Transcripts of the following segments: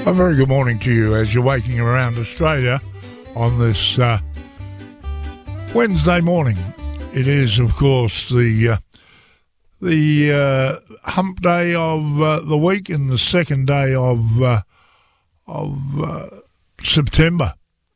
A very good morning to you as you're waking around Australia on this Wednesday morning. It is, of course, the hump day of the week and the second day of September.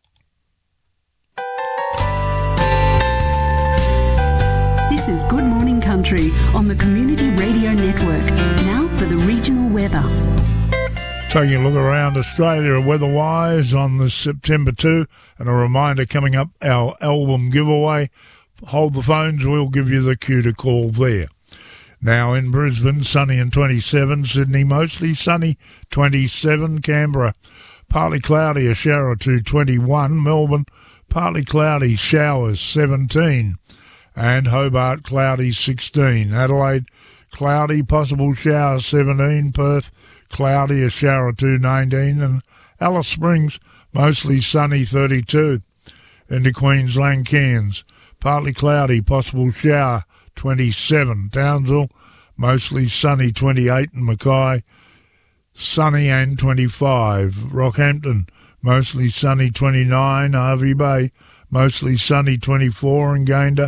This is Good Morning Country on the Community Radio Network. Now for the regional weather. Taking a look around Australia weather-wise on this September 2, and a reminder coming up, our album giveaway. Hold the phones, we'll give you the cue to call there. Now in Brisbane, sunny and 27, Sydney mostly sunny, 27, Canberra partly cloudy, a shower or two, 21, Melbourne partly cloudy, showers, 17, and Hobart cloudy, 16, Adelaide cloudy, possible shower, 17, Perth cloudy, a shower or two, 19, and Alice Springs mostly sunny, 32. Into Queensland, Cairns partly cloudy, possible shower, 27. Townsville mostly sunny, 28, and Mackay sunny and 25. Rockhampton mostly sunny, 29. Hervey Bay mostly sunny, 24, and Gayndah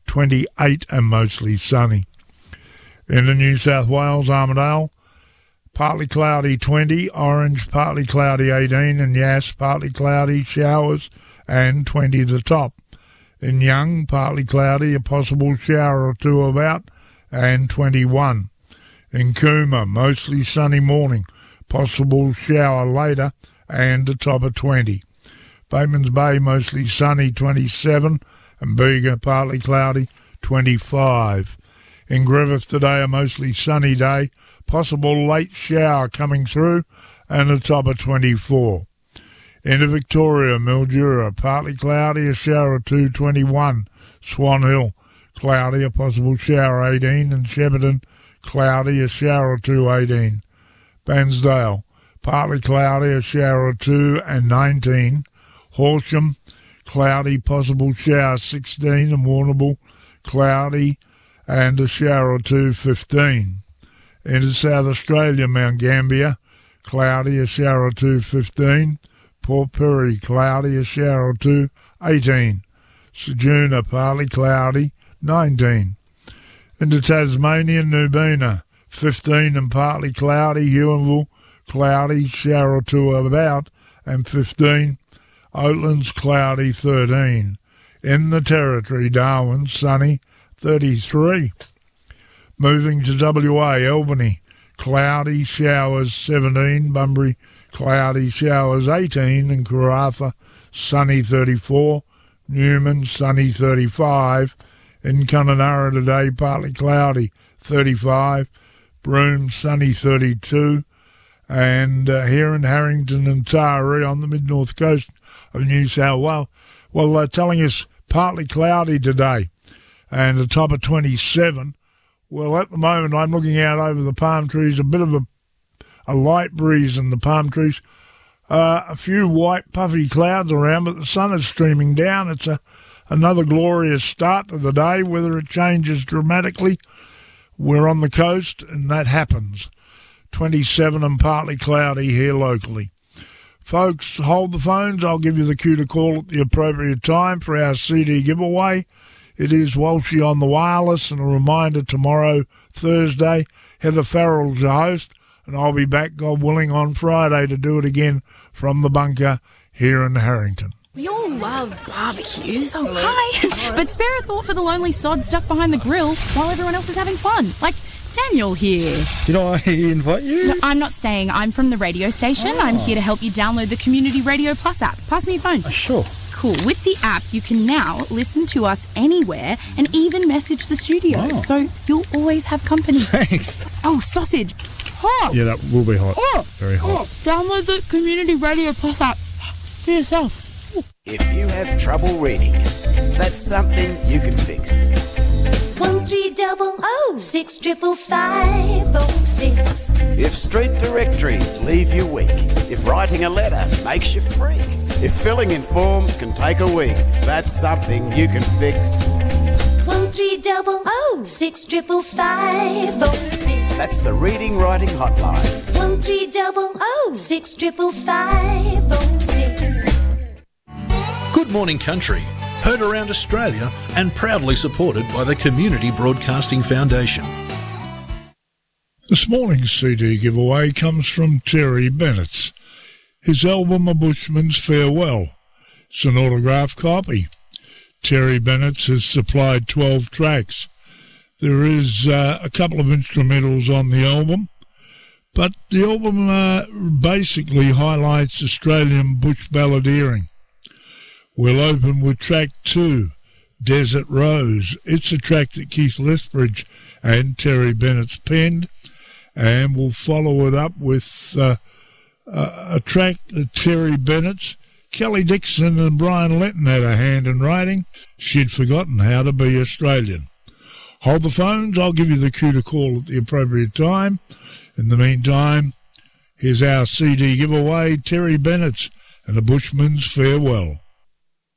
28 and mostly sunny. Into New South Wales, Armidale partly cloudy, 20, Orange partly cloudy, 18, and Yass partly cloudy, showers, and 20 the top. In Young, partly cloudy, a possible shower or two about, and 21. In Cooma, mostly sunny morning, possible shower later, and a top of 20. Batemans Bay, mostly sunny, 27, and Bega, partly cloudy, 25. In Griffith today, a mostly sunny day, possible late shower coming through, and a top of 24. Into Victoria, Mildura, partly cloudy, a shower or two, 21. Swan Hill, cloudy, a possible shower, 18. And Shepparton, cloudy, a shower or two, 18. Bairnsdale, partly cloudy, a shower or two, and 19. Horsham, cloudy, possible shower, 16. And Warrnambool, cloudy, and a shower or two, 15. Into South Australia, Mount Gambier, cloudy, a shower or two, 15. Port Pirie, cloudy, a shower or two, 18. Ceduna, partly cloudy, 19. Into Tasmania, Nubina, 15 and partly cloudy. Huonville, cloudy, shower or two about, and 15. Oatlands, cloudy, 13. In the Territory, Darwin, sunny, 33. Moving to WA, Albany, cloudy, showers, 17. Bunbury, cloudy, showers, 18. And Karratha, sunny, 34. Newman, sunny, 35. In Kununurra today, partly cloudy, 35. Broome, sunny, 32. And here in Harrington and Taree on the mid-north coast of New South Wales, well, they're telling us partly cloudy today and a top of 27. Well, at the moment, I'm looking out over the palm trees, a bit of a light breeze in the palm trees, a few white puffy clouds around, but the sun is streaming down. It's another glorious start to the day. Whether it changes dramatically, we're on the coast, and that happens. 27 and partly cloudy here locally. Folks, hold the phones. I'll give you the cue to call at the appropriate time for our CD giveaway. It is Walshy on the wireless, and a reminder tomorrow, Thursday, Heather Farrell's your host, and I'll be back, God willing, on Friday to do it again from the bunker here in Harrington. We all love barbecues. Oh, hi. But spare a thought for the lonely sod stuck behind the grill while everyone else is having fun. Like Daniel here. Did I invite you? No, I'm not staying. I'm from the radio station. Oh. I'm here to help you download the Community Radio Plus app. Pass me your phone. Sure. Cool. With the app, you can now listen to us anywhere and even message the studio. Oh. So you'll always have company. Thanks. Oh, sausage. Hot. Yeah, that will be hot. Oh. Very hot. Oh. Download the Community Radio Plus app for yourself. If you have trouble reading, that's something you can fix. 1300 65506. If street directories leave you weak, if writing a letter makes you freak, if filling in forms can take a week, that's something you can fix. 1300 65506. That's the Reading Writing Hotline. 1300 6 55506. Good Morning Country, heard around Australia and proudly supported by the Community Broadcasting Foundation. This morning's CD giveaway comes from Terry Bennett. His album A Bushman's Farewell. It's an autographed copy. Terry Bennett has supplied 12 tracks. There is a couple of instrumentals on the album, but the album basically highlights Australian bush balladeering. We'll open with track 2, Desert Rose. It's a track that Keith Lethbridge and Terry Bennett's penned, and we'll follow it up with a track that Terry Bennett's. Kelly Dixon and Brian Linton had a hand in writing. She'd forgotten how to be Australian. Hold the phones. I'll give you the cue to call at the appropriate time. In the meantime, here's our CD giveaway, Terry Bennett's and A Bushman's Farewell.